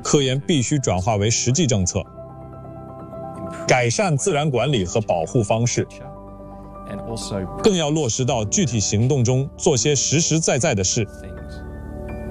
科研必须转化为实际政策，改善自然管理和保护方式，更要落实到具体行动中，做些实实在在的事。